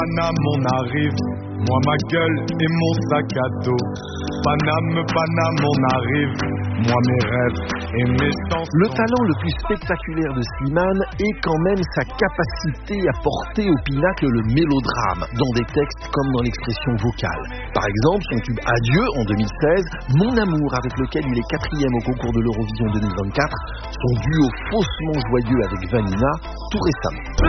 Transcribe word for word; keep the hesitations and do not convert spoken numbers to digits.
Paname, on arrive, moi ma gueule et mon sac à dos. Paname, Paname, on arrive, moi mes rêves et mes chansons. Le talent le plus spectaculaire de Slimane est quand même sa capacité à porter au pinacle le mélodrame, dans des textes comme dans l'expression vocale. Par exemple, son tube Adieu en deux mille seize, Mon amour avec lequel il est quatrième au concours de l'Eurovision deux mille vingt-quatre, son duo faussement joyeux avec Vanina, tout récemment.